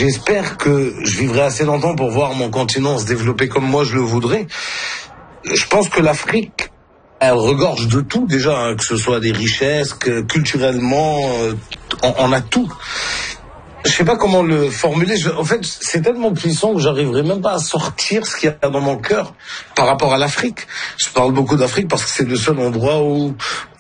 J'espère que je vivrai assez longtemps pour voir mon continent se développer comme moi je le voudrais. Je pense que l'Afrique, elle regorge de tout déjà, hein, que ce soit des richesses, que culturellement, on a tout. Je sais pas comment le formuler. En fait, c'est tellement puissant que j'arriverai même pas à sortir ce qu'il y a dans mon cœur par rapport à l'Afrique. Je parle beaucoup d'Afrique parce que c'est le seul endroit où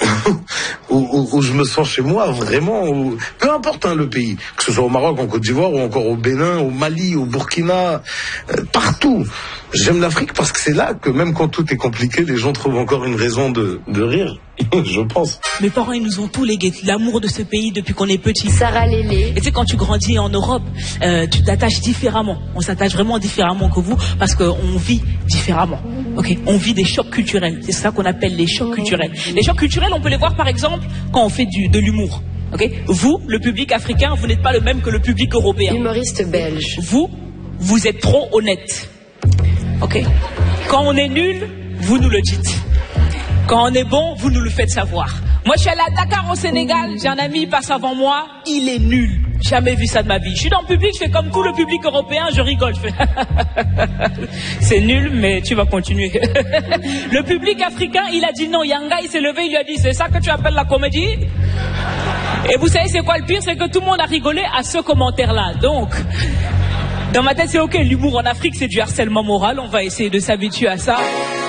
je me sens chez moi, vraiment. Peu importe le pays, que ce soit au Maroc, en Côte d'Ivoire, ou encore au Bénin, au Mali, au Burkina, partout. J'aime l'Afrique parce que c'est là que même quand tout est compliqué, les gens trouvent encore une raison de rire, je pense. Mes parents, ils nous ont tout légué, l'amour de ce pays depuis qu'on est petit. Sarah Lélé. Et tu sais, quand tu grandis en Europe, tu t'attaches différemment. On s'attache vraiment différemment que vous parce qu'on vit différemment. Ok, on vit des chocs culturels. C'est ça qu'on appelle les chocs culturels. Les chocs culturels, on peut les voir par exemple quand on fait de l'humour. Ok, vous, le public africain, vous n'êtes pas le même que le public européen. Humoriste belge. Vous êtes trop honnête. Ok. Quand on est nul, vous nous le dites. Quand on est bon, vous nous le faites savoir. Moi, je suis allé à Dakar au Sénégal. J'ai un ami, il passe avant moi. Il est nul. Jamais vu ça de ma vie. Je suis dans le public, je fais comme tout le public européen, je rigole. Je fais c'est nul, mais tu vas continuer. Le public africain, il a dit non. Yanga, il s'est levé, il lui a dit, c'est ça que tu appelles la comédie? Et vous savez, c'est quoi le pire? C'est que tout le monde a rigolé à ce commentaire-là. Donc, dans ma tête, c'est ok, l'humour en Afrique, c'est du harcèlement moral. On va essayer de s'habituer à ça.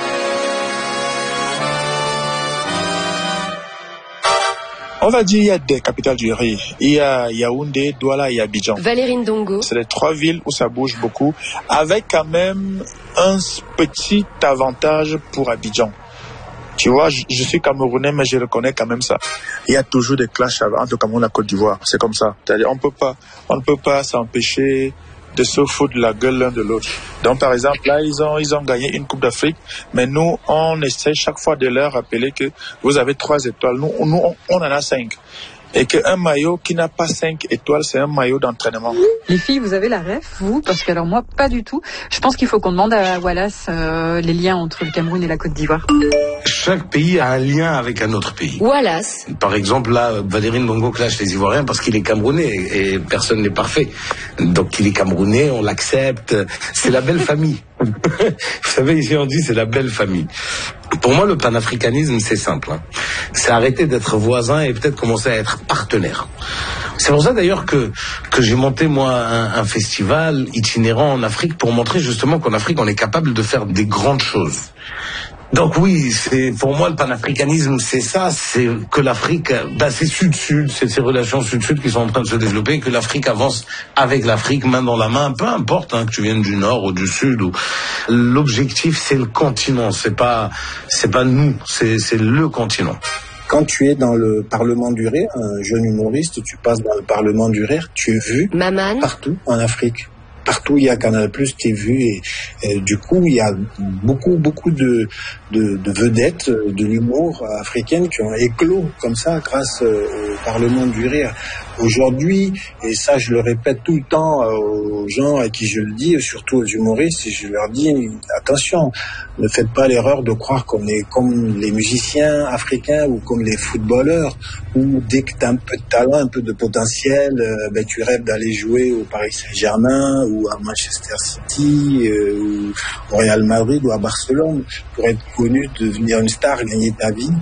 On va dire il y a des capitales du riz. Il y a Yaoundé, Douala et Abidjan. Valérie Ndongo. C'est les 3 villes où ça bouge beaucoup, avec quand même un petit avantage pour Abidjan. Tu vois, je suis Camerounais, mais je reconnais quand même ça. Il y a toujours des clashs entre le Cameroun et la Côte d'Ivoire. C'est comme ça. C'est-à-dire, on ne peut pas s'empêcher de se foutre la gueule l'un de l'autre. Donc, par exemple, là, ils ont gagné une Coupe d'Afrique, mais nous, on essaie chaque fois de leur rappeler que vous avez 3 étoiles. Nous, on en a 5. Et qu'un maillot qui n'a pas 5 étoiles, c'est un maillot d'entraînement. Les filles, vous avez la ref, vous? Parce que alors moi, pas du tout. Je pense qu'il faut qu'on demande à Wallace les liens entre le Cameroun et la Côte d'Ivoire. Chaque pays a un lien avec un autre pays. Wallace. Par exemple, là, Valérie Ndongo clash les Ivoiriens parce qu'il est Camerounais et personne n'est parfait. Donc il est Camerounais, on l'accepte. C'est la belle famille. Vous savez, ici on dit c'est la belle famille. Pour moi, le panafricanisme, c'est simple. C'est arrêter d'être voisin et peut-être commencer à être partenaire. C'est pour ça d'ailleurs que j'ai monté moi un festival itinérant en Afrique pour montrer justement qu'en Afrique, on est capable de faire des grandes choses. Donc oui, c'est pour moi le panafricanisme, c'est ça, c'est que l'Afrique, c'est sud-sud, c'est ces relations sud-sud qui sont en train de se développer, que l'Afrique avance avec l'Afrique, main dans la main, peu importe que tu viennes du nord ou du sud. L'objectif, c'est le continent, c'est pas nous, c'est le continent. Quand tu es dans le Parlement du Rire, un jeune humoriste, tu passes dans le Parlement du Rire, tu es vu partout en Afrique. Partout il y a Canal+, tu es vu et du coup il y a beaucoup de vedettes de l'humour africaine qui ont éclos comme ça grâce au Parlement du Rire. Aujourd'hui, et ça je le répète tout le temps aux gens à qui je le dis, surtout aux humoristes, je leur dis attention, ne faites pas l'erreur de croire qu'on est comme les musiciens africains ou comme les footballeurs où dès que tu as un peu de talent, un peu de potentiel, tu rêves d'aller jouer au Paris Saint-Germain ou à Manchester City ou au Real Madrid ou à Barcelone pour être connu, devenir une star, gagner ta vie.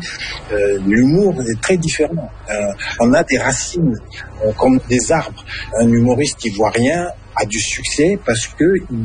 L'humour est très différent. On a des racines comme des arbres. Un humoriste ivoirien a du succès parce que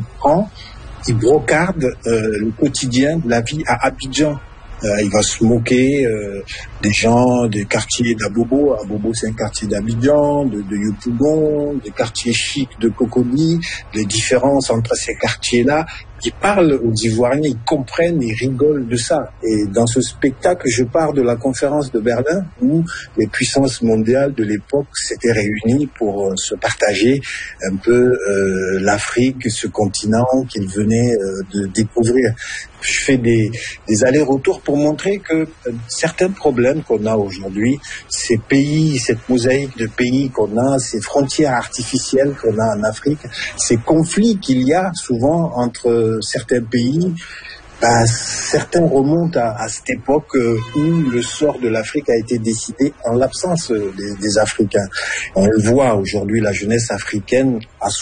il brocarde le quotidien de la vie à Abidjan. Il va se moquer des gens des quartiers d'Abobo. Abobo, c'est un quartier d'Abidjan, de Yopougon, des quartiers chics de Cocody, les différences entre ces quartiers-là. Ils parlent aux Ivoiriens, ils comprennent, ils rigolent de ça. Et dans ce spectacle, je pars de la conférence de Berlin où les puissances mondiales de l'époque s'étaient réunies pour se partager un peu l'Afrique, ce continent qu'ils venaient de découvrir. Je fais des allers-retours pour montrer que certains problèmes qu'on a aujourd'hui, ces pays, cette mosaïque de pays qu'on a, ces frontières artificielles qu'on a en Afrique, ces conflits qu'il y a souvent entre certains pays, certains remontent à cette époque où le sort de l'Afrique a été décidé en l'absence des Africains. On le voit aujourd'hui, la jeunesse africaine a